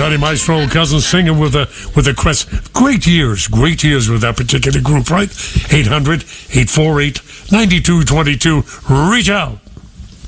Johnny Maestro Cousins singing with the Quest. Great years with that particular group, right? 800-848-9222. Reach out.